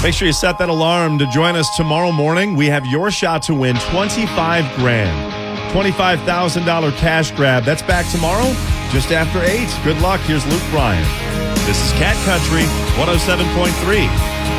Make sure you set that alarm to join us tomorrow morning. We have your shot to win $25 grand. $25,000 cash grab. That's back tomorrow, just after 8. Good luck. Here's Luke Bryan. This is Cat Country 107.3.